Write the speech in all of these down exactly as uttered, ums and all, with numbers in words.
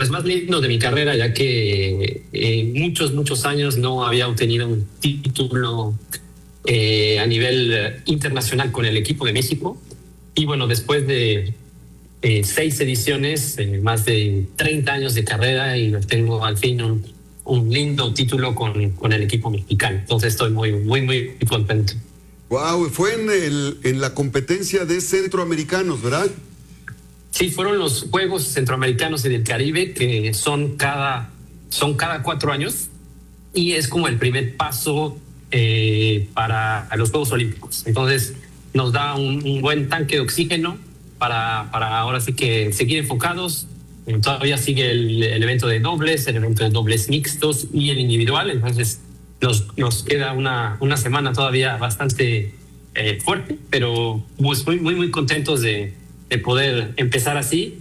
pues más lindo de mi carrera, ya que eh, muchos, muchos años no había obtenido un título eh, a nivel eh, internacional con el equipo de México. Y bueno, después de eh, seis ediciones, eh, más de treinta años de carrera, y tengo al fin un, un lindo título con, con el equipo mexicano. Entonces estoy muy, muy, muy contento. Wow, fue en, el, en la competencia de centroamericanos, ¿verdad? Sí, fueron los Juegos Centroamericanos y del Caribe, que son cada, son cada cuatro años, y es como el primer paso eh, para los Juegos Olímpicos. Entonces nos da un, un buen tanque de oxígeno para, para ahora sí que seguir enfocados. Eh, todavía sigue el, el evento de dobles, el evento de dobles mixtos y el individual. Entonces nos, nos queda una, una semana todavía bastante eh, fuerte, pero pues muy, muy, muy contentos de de poder empezar así,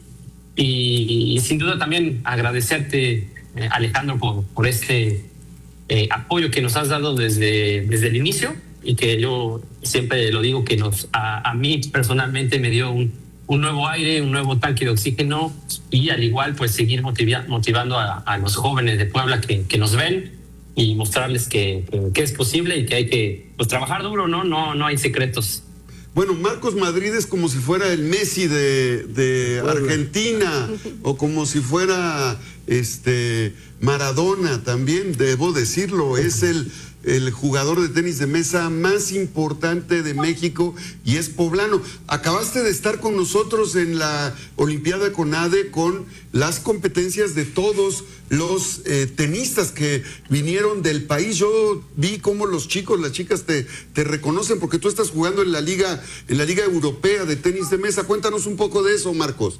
y, y sin duda también agradecerte, eh, Alejandro, por, por este eh, apoyo que nos has dado desde, desde el inicio, y que yo siempre lo digo que nos, a, a mí personalmente me dio un, un nuevo aire, un nuevo tanque de oxígeno, y al igual pues seguir motiva, motivando a, a los jóvenes de Puebla que, que nos ven, y mostrarles que, que, que es posible y que hay que pues, trabajar duro, ¿no? No, no hay secretos. Bueno, Marcos Madrid es como si fuera el Messi de, de Argentina, o como si fuera este Maradona también, debo decirlo, es el, el jugador de tenis de mesa más importante de México y es poblano. Acabaste de estar con nosotros en la Olimpiada CONADE con las competencias de todos los eh, tenistas que vinieron del país. Yo vi cómo los chicos, las chicas te, te reconocen porque tú estás jugando en la liga, en la Liga Europea de Tenis de Mesa. Cuéntanos un poco de eso, Marcos.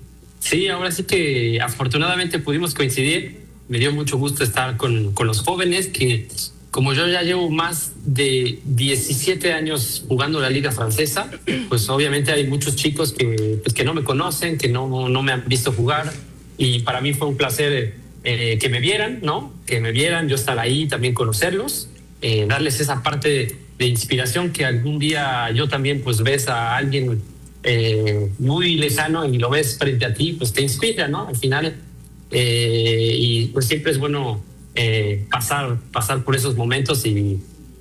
Sí, ahora sí que afortunadamente pudimos coincidir. Me dio mucho gusto estar con, con los jóvenes que, como yo ya llevo más de diecisiete años jugando la Liga Francesa, pues obviamente hay muchos chicos que, pues, que no me conocen, que no, no me han visto jugar, y para mí fue un placer eh, que me vieran, ¿no? Que me vieran, yo estar ahí, también conocerlos, eh, darles esa parte de, de inspiración que algún día yo también pues ves a alguien eh, muy lejano y lo ves frente a ti, pues te inspira, ¿no? Al final, eh, y pues siempre es bueno eh, pasar, pasar por esos momentos, y,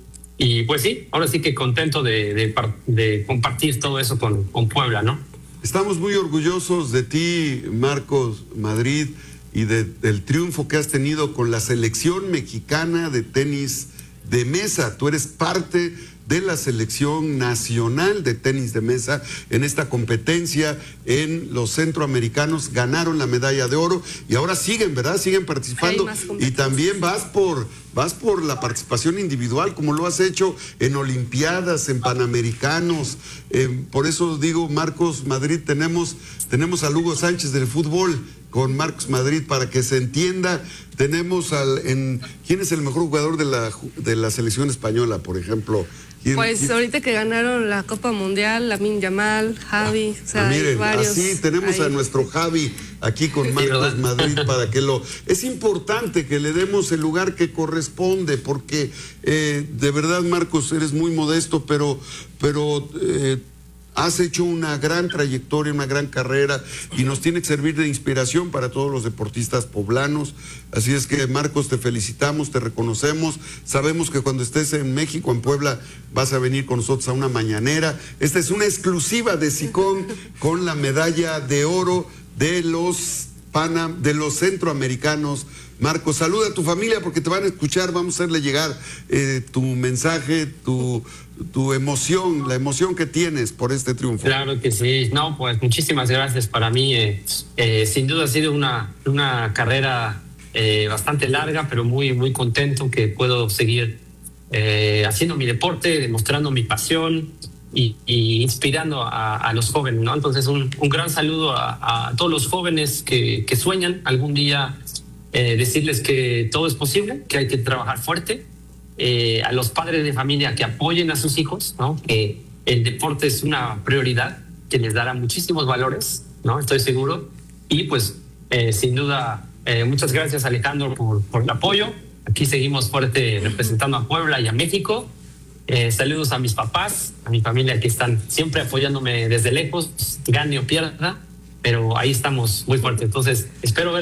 y pues sí, ahora sí que contento de, de, de compartir todo eso con, con Puebla, ¿no? Estamos muy orgullosos de ti, Marcos Madrid, y de, del triunfo que has tenido con la selección mexicana de tenis de mesa. Tú eres parte de la selección nacional de tenis de mesa en esta competencia. En los centroamericanos ganaron la medalla de oro y ahora siguen, ¿verdad? Siguen participando, y también vas por, vas por la participación individual, como lo has hecho en Olimpiadas, en Panamericanos. Eh, por eso digo, Marcos Madrid, tenemos, tenemos a Hugo Sánchez del fútbol con Marcos Madrid para que se entienda. Tenemos al, en, ¿quién es el mejor jugador de la, de la selección española, por ejemplo? ¿Quién, pues quién? Ahorita que ganaron la Copa Mundial, Lamine Yamal, Javi, ah, o sea, ah, miren, varios, así tenemos ahí a nuestro Javi aquí con Marcos Madrid para que lo... Es importante que le demos el lugar que corresponde, porque eh, de verdad, Marcos, eres muy modesto, pero, pero eh, has hecho una gran trayectoria, una gran carrera, y nos tiene que servir de inspiración para todos los deportistas poblanos. Así es que, Marcos, te felicitamos, te reconocemos. Sabemos que cuando estés en México, en Puebla, vas a venir con nosotros a una mañanera. Esta es una exclusiva de SICOM con la medalla de oro de los Panam, de los centroamericanos. Marcos, saluda a tu familia porque te van a escuchar. Vamos a hacerle llegar eh, tu mensaje, tu, tu emoción, la emoción que tienes por este triunfo. Claro que sí. No, pues muchísimas gracias. Para mí, eh, eh, sin duda ha sido una, una carrera eh, bastante larga, pero muy, muy contento que puedo seguir eh, haciendo mi deporte, demostrando mi pasión y, y inspirando a, a los jóvenes, ¿no? Entonces, un, un gran saludo a, a todos los jóvenes que, que sueñan algún día. Eh, decirles que todo es posible, que hay que trabajar fuerte, eh, a los padres de familia que apoyen a sus hijos, ¿no? Que el deporte es una prioridad que les dará muchísimos valores, ¿no? Estoy seguro. Y pues eh, sin duda eh, muchas gracias, Alejandro, por, por el apoyo. Aquí seguimos fuerte representando a Puebla y a México. Eh, saludos a mis papás, a mi familia que están siempre apoyándome desde lejos, gane o pierda, pero ahí estamos muy fuerte. Entonces espero ver